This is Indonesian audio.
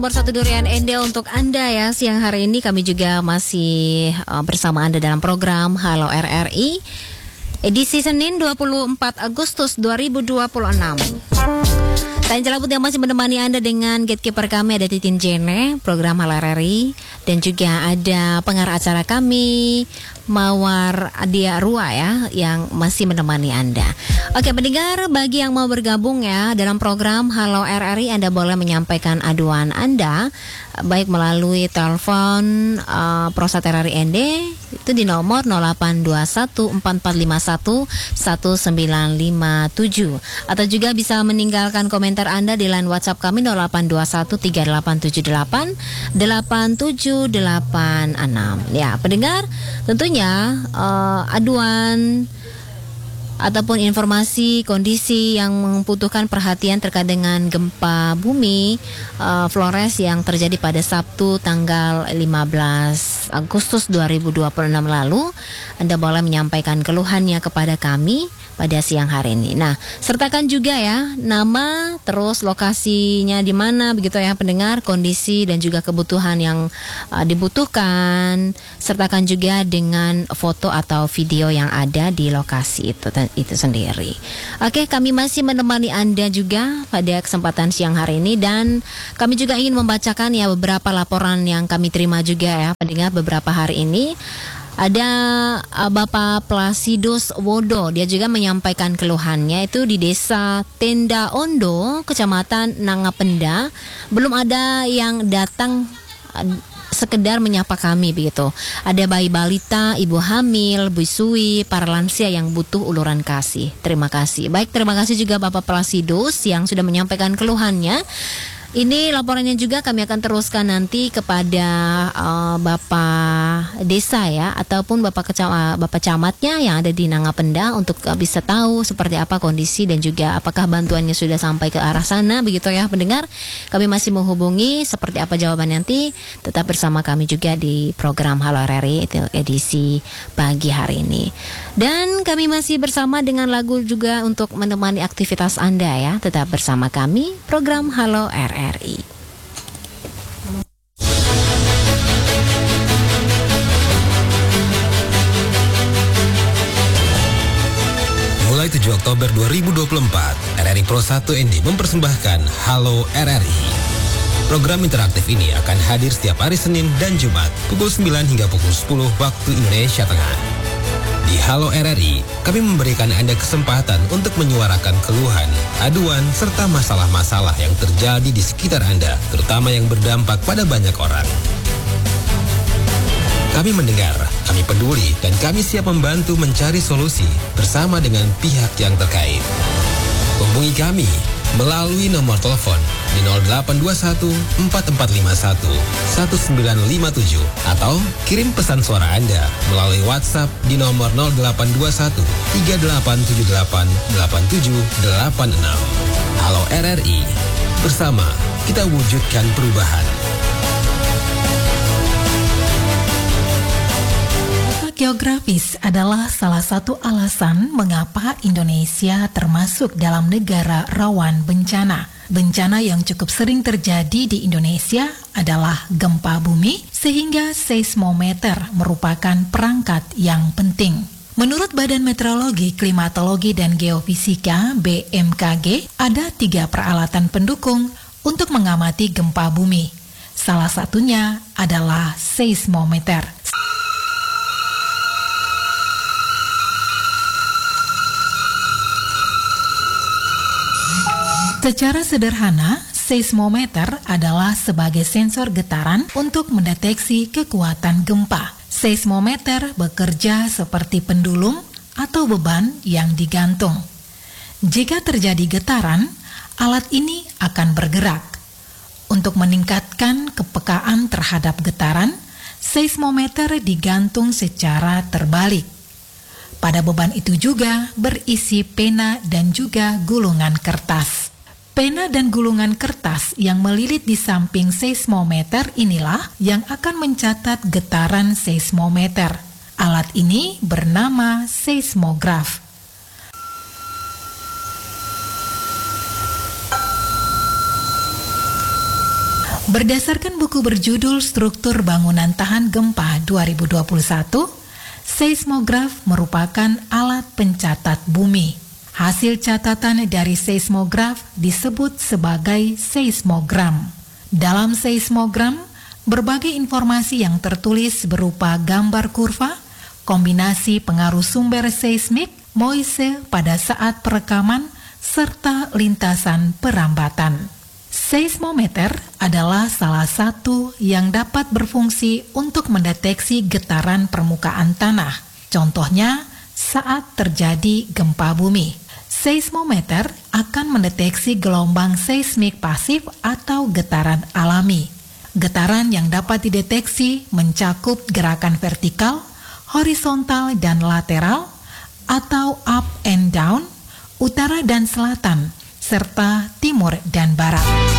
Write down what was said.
Nomor 1 Durian Ende untuk Anda ya. Siang hari ini kami juga masih bersama Anda dalam program Halo RRI edisi Senin 24 Agustus 2026. Saya Jelabut yang masih menemani Anda dengan gatekeeper kami ada Titin Jene, program Halo RRI, dan juga ada pengarah acara kami Mawar Adia Rua ya yang masih menemani Anda. Oke pendengar, bagi yang mau bergabung ya dalam program Halo RRI, Anda boleh menyampaikan aduan Anda baik melalui telepon Prosat RRI ND itu di nomor 082144511957 atau juga bisa meninggalkan komentar Anda di line WhatsApp kami 082138788786. Ya, pendengar, tentunya aduan ataupun informasi kondisi yang membutuhkan perhatian terkait dengan gempa bumi Flores yang terjadi pada Sabtu tanggal 15 Agustus 2026 lalu, Anda boleh menyampaikan keluhannya kepada kami pada siang hari ini. Nah, sertakan juga ya nama, terus lokasinya di mana begitu ya pendengar, kondisi dan juga kebutuhan yang dibutuhkan, sertakan juga dengan foto atau video yang ada di lokasi itu sendiri. Oke, kami masih menemani Anda juga pada kesempatan siang hari ini dan kami juga ingin membacakan ya beberapa laporan yang kami terima juga ya pendengar beberapa hari ini. Ada Bapak Plasidus Wodo, dia juga menyampaikan keluhannya itu di Desa Tenda Ondo, Kecamatan Nangapenda. Belum ada yang datang sekedar menyapa kami begitu. Ada bayi balita, ibu hamil, busui, para lansia yang butuh uluran kasih. Terima kasih. Baik, terima kasih juga Bapak Plasidus yang sudah menyampaikan keluhannya. Ini laporannya juga kami akan teruskan nanti kepada Bapak Desa ya, ataupun Bapak Camatnya yang ada di Nangapenda untuk bisa tahu seperti apa kondisi dan juga apakah bantuannya sudah sampai ke arah sana begitu ya pendengar. Kami masih menghubungi, seperti apa jawaban nanti tetap bersama kami juga di program Halo RRI edisi pagi hari ini. Dan kami masih bersama dengan lagu juga untuk menemani aktivitas Anda ya. Tetap bersama kami program Halo RRI. Mulai 7 Oktober 2024, RRI Pro 1 ND mempersembahkan Halo RRI. Program interaktif ini akan hadir setiap hari Senin dan Jumat pukul 9 hingga pukul 10 waktu Indonesia Tengah. Di Halo RRI, kami memberikan Anda kesempatan untuk menyuarakan keluhan, aduan, serta masalah-masalah yang terjadi di sekitar Anda, terutama yang berdampak pada banyak orang. Kami mendengar, kami peduli, dan kami siap membantu mencari solusi bersama dengan pihak yang terkait. Hubungi kami melalui nomor telepon di 0821 4451 1957 atau kirim pesan suara Anda melalui WhatsApp di nomor 0821 3878 8786. Halo RRI, bersama kita wujudkan perubahan. Geografis adalah salah satu alasan mengapa Indonesia termasuk dalam negara rawan bencana. Bencana yang cukup sering terjadi di Indonesia adalah gempa bumi, sehingga seismometer merupakan perangkat yang penting. Menurut Badan Meteorologi, Klimatologi, dan Geofisika (BMKG), ada 3 peralatan pendukung untuk mengamati gempa bumi. Salah satunya adalah seismometer. Secara sederhana, seismometer adalah sebagai sensor getaran untuk mendeteksi kekuatan gempa. Seismometer bekerja seperti pendulum atau beban yang digantung. Jika terjadi getaran, alat ini akan bergerak. Untuk meningkatkan kepekaan terhadap getaran, seismometer digantung secara terbalik. Pada beban itu juga berisi pena dan juga gulungan kertas. Pena dan gulungan kertas yang melilit di samping seismometer inilah yang akan mencatat getaran seismometer. Alat ini bernama seismograf. Berdasarkan buku berjudul Struktur Bangunan Tahan Gempa 2021, seismograf merupakan alat pencatat bumi. Hasil catatan dari seismograf disebut sebagai seismogram. Dalam seismogram, berbagai informasi yang tertulis berupa gambar kurva, kombinasi pengaruh sumber seismik, moise pada saat perekaman, serta lintasan perambatan. Seismometer adalah salah satu yang dapat berfungsi untuk mendeteksi getaran permukaan tanah. Contohnya, saat terjadi gempa bumi. Seismometer akan mendeteksi gelombang seismik pasif atau getaran alami. Getaran yang dapat dideteksi mencakup gerakan vertikal, horizontal dan lateral, atau up and down, utara dan selatan, serta timur dan barat.